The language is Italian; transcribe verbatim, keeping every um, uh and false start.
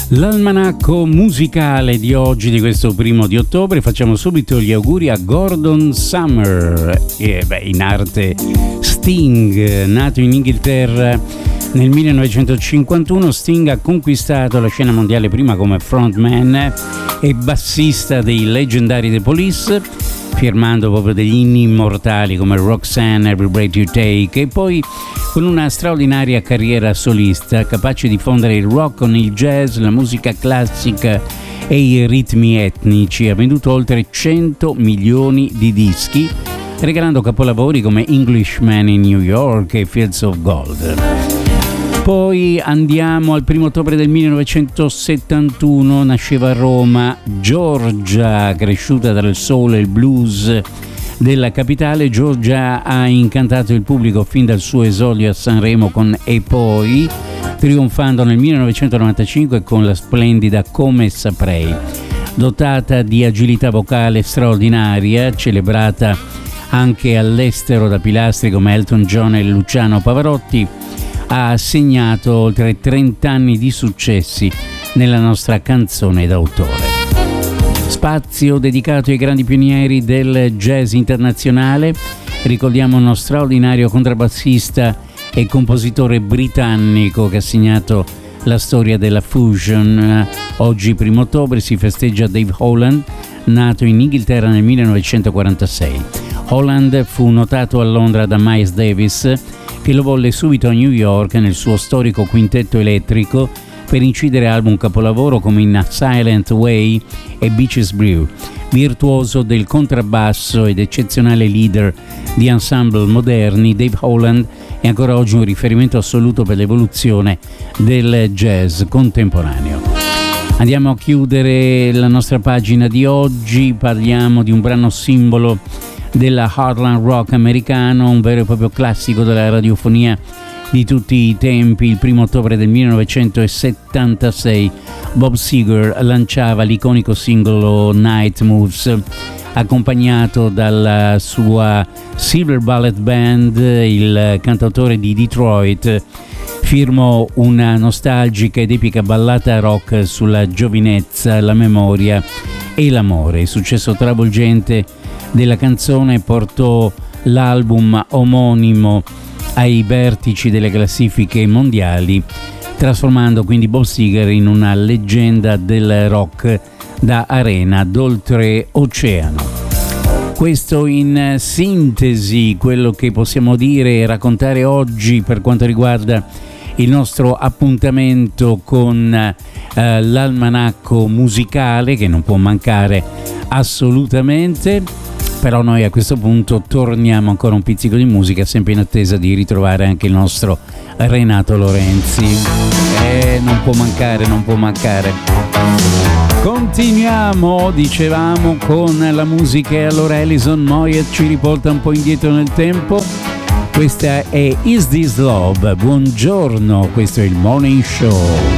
L'almanacco musicale di oggi, di questo primo di ottobre, facciamo subito gli auguri a Gordon Summer, e, beh, in arte Sting. Nato in Inghilterra nel millenovecentocinquantuno, Sting ha conquistato la scena mondiale prima come frontman e bassista dei leggendari The Police, firmando proprio degli inni immortali come Roxanne, Every Breath You Take, e poi con una straordinaria carriera solista, capace di fondere il rock con il jazz, la musica classica e i ritmi etnici. Ha venduto oltre cento milioni di dischi, regalando capolavori come Englishman in New York e Fields of Gold. Poi andiamo al primo ottobre del millenovecentosettantuno, nasceva a Roma Giorgia, cresciuta dal soul e il blues della capitale. Giorgia ha incantato il pubblico fin dal suo esordio a Sanremo con E poi, trionfando nel millenovecentonovantacinque con la splendida Come Saprei. Dotata di agilità vocale straordinaria, celebrata anche all'estero da pilastri come Elton John e Luciano Pavarotti, ha segnato oltre trenta anni di successi nella nostra canzone d'autore. Spazio dedicato ai grandi pionieri del jazz internazionale. Ricordiamo uno straordinario contrabbassista e compositore britannico che ha segnato la storia della fusion. Oggi, primo ottobre, si festeggia Dave Holland, nato in Inghilterra nel millenovecentoquarantasei. Holland fu notato a Londra da Miles Davis, che lo volle subito a New York nel suo storico quintetto elettrico per incidere album capolavoro come In a Silent Way e Beaches Brew. Virtuoso del contrabbasso ed eccezionale leader di ensemble moderni, Dave Holland è ancora oggi un riferimento assoluto per l'evoluzione del jazz contemporaneo. Andiamo a chiudere la nostra pagina di oggi, parliamo di un brano simbolo della Heartland Rock americano, un vero e proprio classico della radiofonia di tutti i tempi. Il primo ottobre del millenovecentosettantasei Bob Seger lanciava l'iconico singolo Night Moves, accompagnato dalla sua Silver Bullet Band. Il cantautore di Detroit firmò una nostalgica ed epica ballata rock sulla giovinezza, la memoria e l'amore. Il successo travolgente della canzone portò l'album omonimo ai vertici delle classifiche mondiali, trasformando quindi Bob Seger in una leggenda del rock da arena d'oltreoceano. Questo in sintesi quello che possiamo dire e raccontare oggi per quanto riguarda il nostro appuntamento con eh, l'almanacco musicale, che non può mancare assolutamente. Però noi a questo punto torniamo ancora un pizzico di musica, sempre in attesa di ritrovare anche il nostro Renato Lorenzi. Eh, non può mancare, non può mancare. Continuiamo, dicevamo, con la musica, e allora Alison Moyet ci riporta un po' indietro nel tempo. Questa è Is This Love? Buongiorno, questo è il Morning Show.